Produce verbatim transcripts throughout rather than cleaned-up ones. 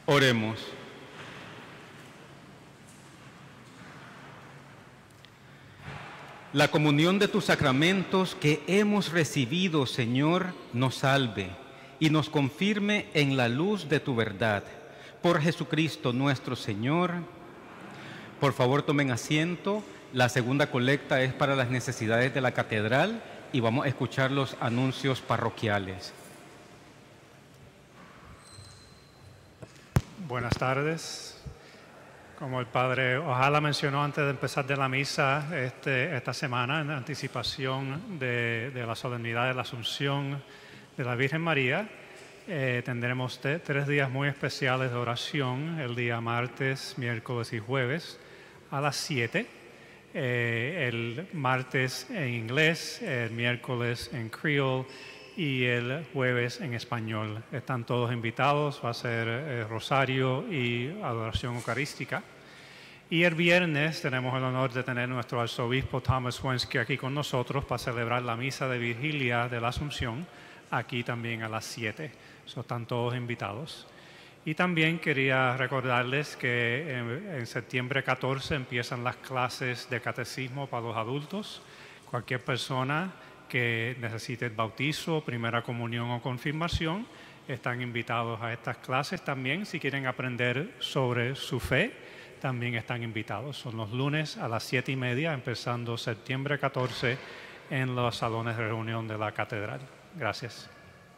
Oremos. La comunión de tus sacramentos que hemos recibido, Señor, nos salve y nos confirme en la luz de tu verdad. Por Jesucristo nuestro Señor. Por favor, tomen asiento. La segunda colecta es para las necesidades de la catedral y vamos a escuchar los anuncios parroquiales. Buenas tardes. Como el Padre Ojala mencionó antes de empezar de la misa este, esta semana, en anticipación de, de la solemnidad de la Asunción de la Virgen María, eh, tendremos te, tres días muy especiales de oración, el día martes, miércoles y jueves a las siete. Eh, el martes en inglés, el miércoles en creole y el jueves en español. Están todos invitados, va a ser eh, rosario y adoración eucarística. Y el viernes tenemos el honor de tener nuestro arzobispo Thomas Wensky aquí con nosotros para celebrar la misa de Vigilia de la Asunción, aquí también a las siete. So, están todos invitados. Y también quería recordarles que en, en septiembre catorce empiezan las clases de catecismo para los adultos. Cualquier persona que necesite el bautizo, primera comunión o confirmación, están invitados a estas clases también. Si quieren aprender sobre su fe, también están invitados. Son los lunes a las siete y media, empezando septiembre catorce, en los salones de reunión de la catedral. Gracias.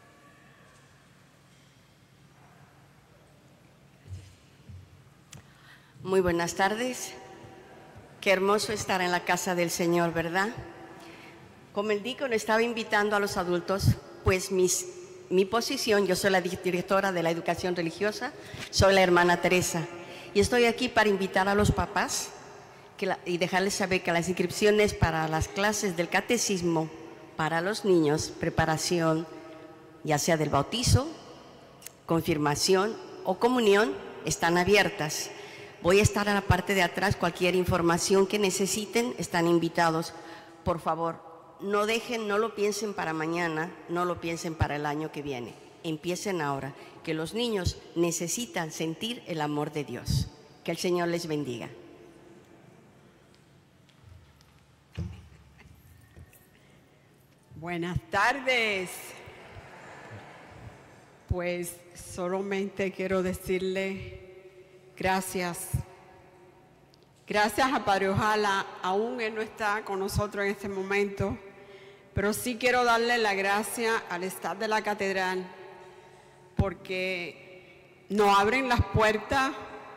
Muy buenas tardes. Qué hermoso estar en la casa del Señor, ¿verdad? Como el diácono estaba invitando a los adultos, pues mis, mi posición, yo soy la directora de la educación religiosa, soy la hermana Teresa, y estoy aquí para invitar a los papás que la, y dejarles saber que las inscripciones para las clases del catecismo para los niños, preparación, ya sea del bautizo, confirmación o comunión, están abiertas. Voy a estar a la parte de atrás, cualquier información que necesiten, están invitados. Por favor, no dejen, no lo piensen para mañana, no lo piensen para el año que viene. Empiecen ahora, que los niños necesitan sentir el amor de Dios. Que el Señor les bendiga. Buenas tardes. Pues solamente quiero decirle gracias. Gracias a Padre Ojala, aún él no está con nosotros en este momento, pero sí quiero darle la gracia al staff de la catedral porque nos abren las puertas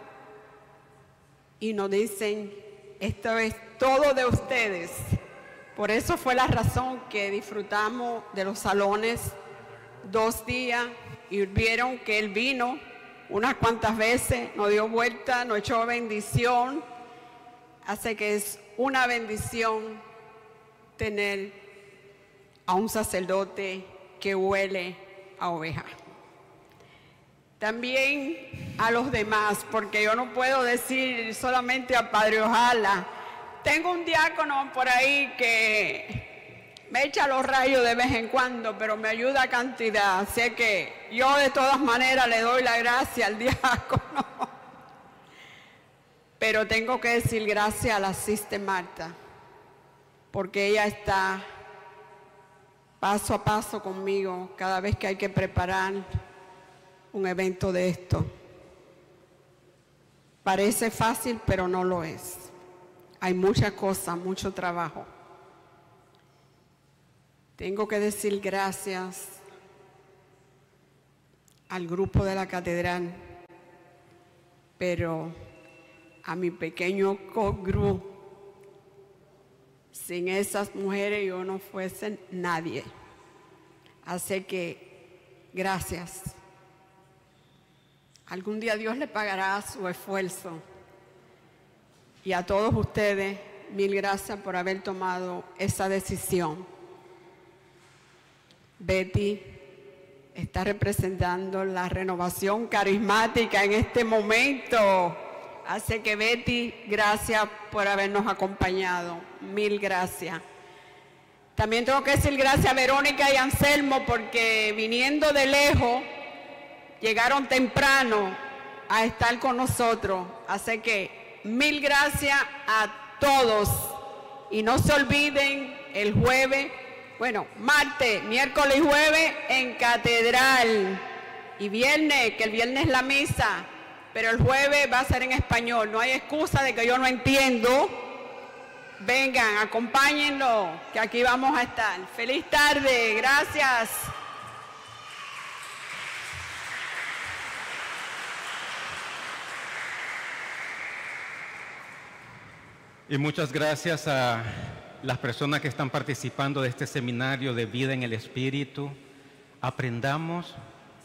y nos dicen, esto es todo de ustedes. Por eso fue la razón que disfrutamos de los salones dos días y vieron que él vino unas cuantas veces, nos dio vuelta, nos echó bendición. Hace que es una bendición tener a un sacerdote que huele a oveja. También a los demás, porque yo no puedo decir solamente a Padre Ojala. Tengo un diácono por ahí que me echa los rayos de vez en cuando, pero me ayuda a cantidad. Así que yo de todas maneras le doy la gracia al diácono. Pero tengo que decir gracias a la Sister Marta, porque ella está paso a paso conmigo cada vez que hay que preparar un evento de esto. Parece fácil, pero no lo es. Hay muchas cosas, mucho trabajo. Tengo que decir gracias al grupo de la catedral, pero a mi pequeño co-group. Sin esas mujeres yo no fuese nadie. Así que, gracias. Algún día Dios le pagará su esfuerzo. Y a todos ustedes, mil gracias por haber tomado esa decisión. Betty está representando la renovación carismática en este momento. Así que Betty, gracias por habernos acompañado. Mil gracias. También tengo que decir gracias a Verónica y Anselmo porque viniendo de lejos, llegaron temprano a estar con nosotros. Así que mil gracias a todos. Y no se olviden el jueves, bueno, martes, miércoles y jueves en Catedral. Y viernes, que el viernes es la misa, pero el jueves va a ser en español. No hay excusa de que yo no entiendo. Vengan, acompáñenlo, que aquí vamos a estar. Feliz tarde, gracias. Y muchas gracias a las personas que están participando de este seminario de vida en el Espíritu. Aprendamos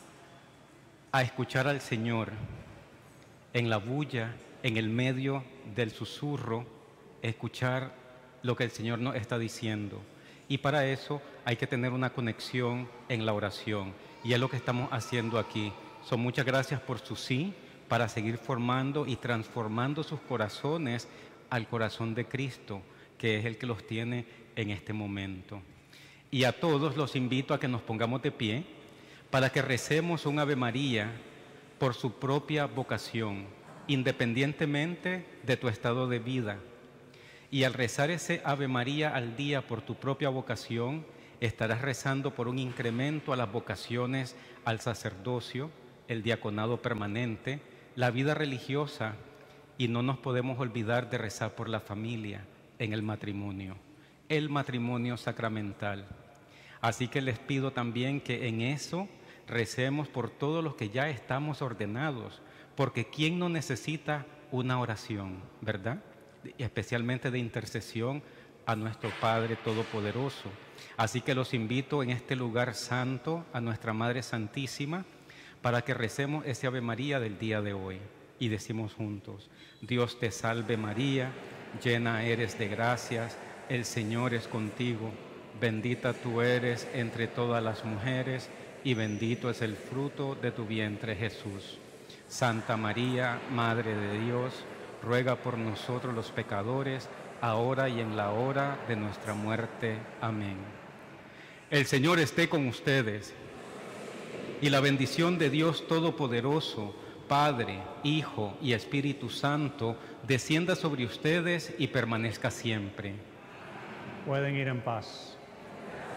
a escuchar al Señor en la bulla, en el medio del susurro, escuchar lo que el Señor nos está diciendo. Y para eso hay que tener una conexión en la oración. Y es lo que estamos haciendo aquí. So, muchas gracias por su sí, para seguir formando y transformando sus corazones al corazón de Cristo, que es el que los tiene en este momento. Y a todos los invito a que nos pongamos de pie para que recemos un Ave María por su propia vocación, independientemente de tu estado de vida. Y al rezar ese Ave María al día por tu propia vocación, estarás rezando por un incremento a las vocaciones al sacerdocio, el diaconado permanente, la vida religiosa, y no nos podemos olvidar de rezar por la familia en el matrimonio, el matrimonio sacramental. Así que les pido también que en eso recemos por todos los que ya estamos ordenados, porque ¿quién no necesita una oración, verdad? Especialmente de intercesión a nuestro Padre Todopoderoso. Así que los invito en este lugar santo a nuestra Madre Santísima para que recemos ese Ave María del día de hoy. Y decimos juntos: Dios te salve María, llena eres de gracias, el Señor es contigo, bendita tú eres entre todas las mujeres y bendito es el fruto de tu vientre Jesús. Santa María, Madre de Dios, ruega por nosotros los pecadores, ahora y en la hora de nuestra muerte. Amén. El Señor esté con ustedes, y la bendición de Dios Todopoderoso, Padre, Hijo y Espíritu Santo, descienda sobre ustedes y permanezca siempre. Pueden ir en paz.